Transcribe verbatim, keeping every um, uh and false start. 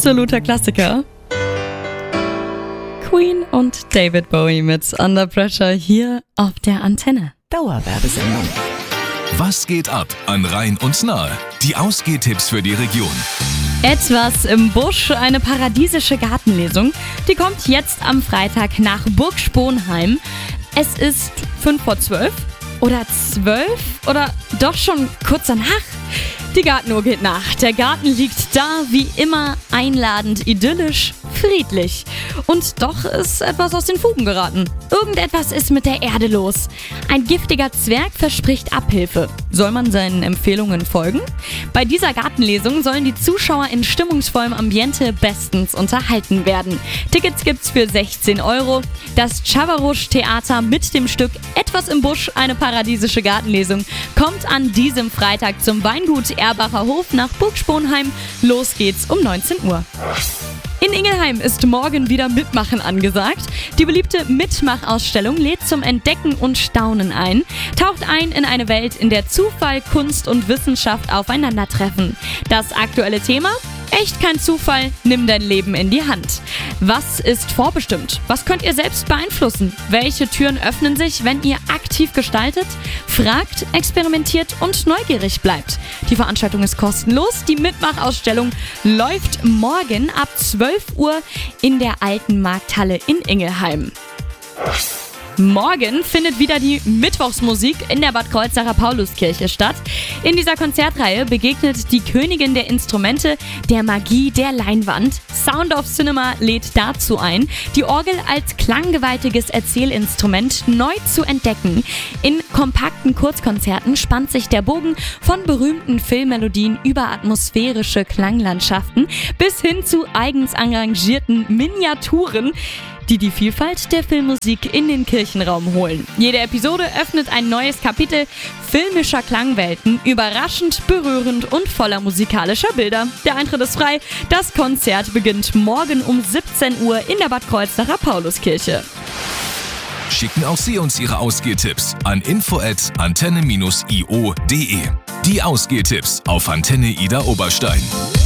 absoluter Klassiker. Queen und David Bowie mit Under Pressure hier auf der Antenne. Dauerwerbesendung. Was geht ab an Rhein und Nahe? Die Ausgehtipps für die Region. Etwas im Busch, eine paradiesische Gartenlesung. Die kommt jetzt am Freitag nach Burg Sponheim. Es ist fünf vor zwölf oder zwölf oder doch schon kurz danach. Die Gartenuhr geht nach. Der Garten liegt da, wie immer, einladend, idyllisch, friedlich. Und doch ist etwas aus den Fugen geraten. Irgendetwas ist mit der Erde los. Ein giftiger Zwerg verspricht Abhilfe. Soll man seinen Empfehlungen folgen? Bei dieser Gartenlesung sollen die Zuschauer in stimmungsvollem Ambiente bestens unterhalten werden. Tickets gibt's für sechzehn Euro. Das Chavarusch-Theater mit dem Stück Etwas im Busch, eine paradiesische Gartenlesung, kommt an diesem Freitag zum Weingut Erbacher Hof nach Burg Sponheim. Los geht's um neunzehn Uhr. In Ingelheim ist morgen wieder Mitmachen angesagt. Die beliebte Mitmachausstellung lädt zum Entdecken und Staunen ein, taucht ein in eine Welt, in der Zufall, Kunst und Wissenschaft aufeinandertreffen. Das aktuelle Thema? Echt kein Zufall, nimm dein Leben in die Hand. Was ist vorbestimmt? Was könnt ihr selbst beeinflussen? Welche Türen öffnen sich, wenn ihr aktiv gestaltet, fragt, experimentiert und neugierig bleibt? Die Veranstaltung ist kostenlos. Die Mitmachausstellung läuft morgen ab zwölf Uhr in der Alten Markthalle in Ingelheim. Morgen findet wieder die Mittwochsmusik in der Bad Kreuznacher Pauluskirche statt. In dieser Konzertreihe begegnet die Königin der Instrumente der Magie der Leinwand. Sound of Cinema lädt dazu ein, die Orgel als klanggewaltiges Erzählinstrument neu zu entdecken. In kompakten Kurzkonzerten spannt sich der Bogen von berühmten Filmmelodien über atmosphärische Klanglandschaften bis hin zu eigens arrangierten Miniaturen, die die Vielfalt der Filmmusik in den Kirchenraum holen. Jede Episode öffnet ein neues Kapitel filmischer Klangwelten, überraschend, berührend und voller musikalischer Bilder. Der Eintritt ist frei. Das Konzert beginnt morgen um siebzehn Uhr in der Bad Kreuznacher Pauluskirche. Schicken auch Sie uns Ihre Ausgehtipps an info at antenne dash i o punkt de. Die Ausgehtipps auf Antenne Ida Oberstein.